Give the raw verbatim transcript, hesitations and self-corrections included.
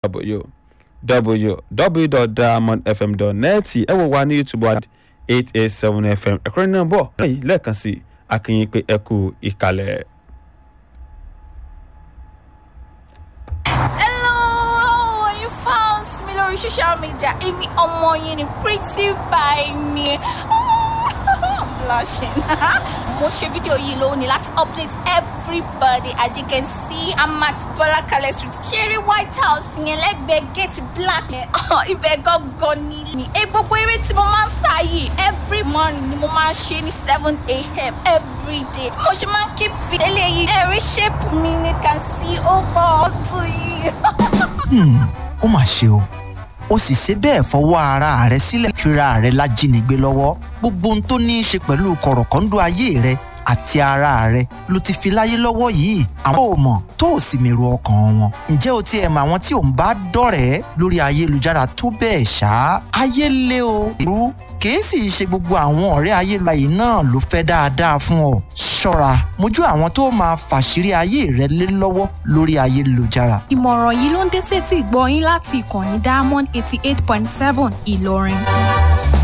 w w w dot diamond f m dot net ẹ wò wá ní YouTube at eight eight seven F M ẹ̀kọ́ ní nọ́mbọ̀ lẹ́yìn lẹ́ẹ̀kan sí akínyìn pé ẹ kú ìkàlẹ̀. Hello, you found me lórí social media. Èmi ọmọ yín ni pretty by ni. I'm blushing. Mo ṣe fídíò yìí lónìí láti update everybody. As you can see, I'm at Bọ́lákalẹ̀ Street. Cherry White House yẹn lẹ́gbẹ̀ẹ́ gate black yẹn. Ibẹ̀ gangan ni. Ẹ gbogbo eré tí mo máa ń sá yìí every morning ni mo máa ń ṣe ní seven a.m. every day. Mo ṣe máa ń keep fit. Eléyìí ẹ̀rí shape mi ni can see ó bọ̀ ọ̀tún yìí. Hmm, ó mà ṣe o. Ó sì ṣe bẹ́ẹ̀ fọwọ́ ara rẹ̀ sílẹ̀ fira rẹ̀ lájínigbé lọ́wọ́. Gbogbo ohun tó ní í ṣe pẹ̀lú kọ̀rọ̀kọ́ndú ayé rẹ̀ àti ara rẹ̀ ló ti fi láyé lọ́wọ́ yìí. Àwọn ò mọ̀ tó ò sì mèrò ọkàn wọn. Ǹjẹ́ o tiẹ̀ mọ̀ àwọn tí ò ń bá dọ̀rẹ́ lórí ayélujára tó bẹ́ẹ̀ ṣá? Ayé le o. Irú kìí sì ṣe gbogbo àwọn ọ̀rẹ́ ayélujára yìí náà ló fẹ́ dáadáa fún ọ. Ṣọ́ra mójú àwọn tó máa fàṣírí ayé rẹ lé lọ́wọ́ lórí ayélujára. Ìmọ̀ràn yìí ló ń dé sétí ìgbọ́ yín láti ìkànnì Diamond eighty eight point seven Ìlọrin.